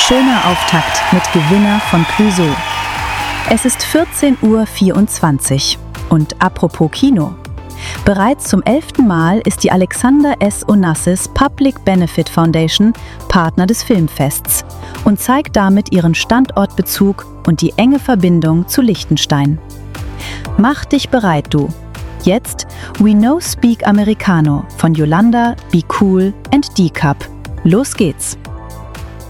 schöner Auftakt mit Gewinner von Clouseau. Es ist 14:24 Uhr. Und apropos Kino. Bereits zum 11. Mal ist die Alexander S. Onassis Public Benefit Foundation Partner des Filmfests und zeigt damit ihren Standortbezug und die enge Verbindung zu Liechtenstein. Mach dich bereit, du! Jetzt We Know Speak Americano von Yolanda, Be Cool and D-Cup. Los geht's!